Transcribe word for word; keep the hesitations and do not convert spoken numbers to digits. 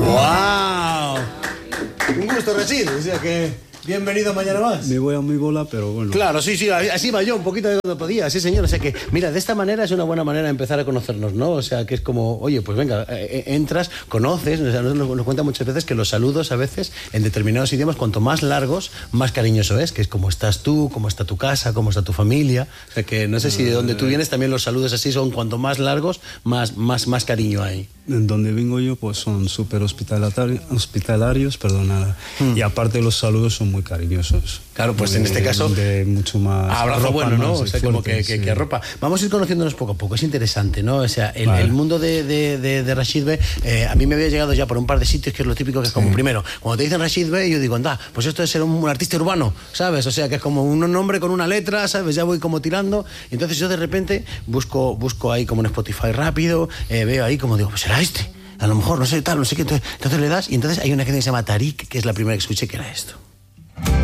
¡Wow! Un gusto, Rachid. O sea que... Bienvenido mañana más. Me voy a mi bola, pero bueno. Claro, sí, sí, así va yo, un poquito de cuando podía, sí, señor. O sea que, mira, de esta manera es una buena manera de empezar a conocernos, ¿no? O sea, que es como, oye, pues venga, eh, entras, conoces, o sea, nos, nos cuentan muchas veces que los saludos a veces, en determinados idiomas, cuanto más largos, más cariñoso es, que es como estás tú, cómo está tu casa, cómo está tu familia. O sea que no sé si de donde tú vienes también los saludos así son cuanto más largos, más, más, más cariño hay. En donde vengo yo, pues son súper hospitalarios, hospitalarios, perdona, hmm. y aparte los saludos son muy cariñosos. Claro, pues muy, en este caso... De mucho más... Abrazo bueno, ¿no? O sea, fuerte, como que, que, sí. que arropa. Vamos a ir conociéndonos poco a poco, es interesante, ¿no? O sea, el, vale. el mundo de, de, de, de Rachid Bey, eh, a mí me había llegado ya por un par de sitios, que es lo típico, que es como, sí. primero, cuando te dicen Rachid Bey, yo digo, anda, pues esto es ser un, un artista urbano, ¿sabes? O sea, que es como un nombre con una letra, ¿sabes? Ya voy como tirando. Y entonces yo de repente busco, busco ahí como un Spotify rápido, eh, veo ahí como digo, pues será este. A lo mejor, no sé, tal, no sé qué. Entonces, entonces le das y entonces hay una canción que se llama Tarik, que es la primera que escuché, que era esto.